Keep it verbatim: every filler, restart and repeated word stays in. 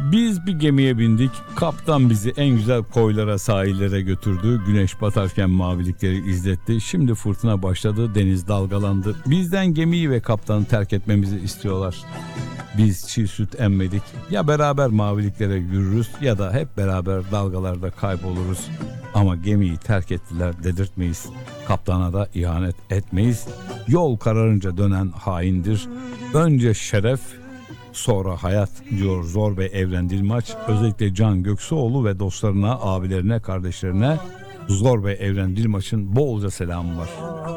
Biz bir gemiye bindik. Kaptan bizi en güzel koylara, sahillere götürdü. Güneş batarken mavilikleri izletti. Şimdi fırtına başladı, deniz dalgalandı. Bizden gemiyi ve kaptanı terk etmemizi istiyorlar. Biz çiğ süt emmedik. Ya beraber maviliklere yürürüz ya da hep beraber dalgalarda kayboluruz. Ama gemiyi terk ettiler dedirtmeyiz. Kaptana da ihanet etmeyiz. Yol kararınca dönen haindir. Önce şeref, sonra hayat diyor Zor Bey Evren Dilmaç. Özellikle Can Göksuoğlu ve dostlarına, abilerine, kardeşlerine Zor Bey Evren Dilmaç'ın bolca selamı var.